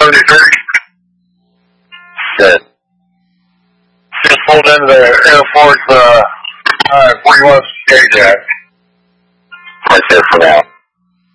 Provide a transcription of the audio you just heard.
33. Good. Just pulled into the Air Force, where you want to stage at. Right there for now.